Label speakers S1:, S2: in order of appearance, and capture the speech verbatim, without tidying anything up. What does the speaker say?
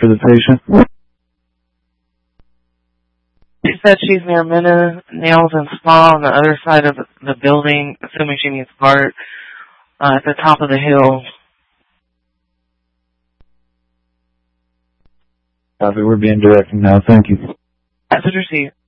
S1: for the patient.
S2: She said she's near Minna Nails and Spa on the other side of the building, assuming she means Bart, uh, at the top of the hill.
S1: Copy, we're being directed now. Thank you.
S2: That's what you see.